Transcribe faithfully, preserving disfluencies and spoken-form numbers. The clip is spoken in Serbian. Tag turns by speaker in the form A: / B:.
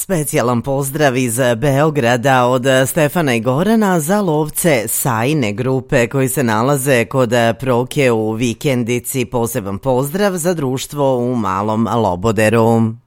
A: Specijalan pozdrav iz Beograda od Stefana i Gorana za lovce Sajine grupe koji se nalaze kod Proke u Vikendici. Poseban pozdrav za društvo u Malom Loboderu.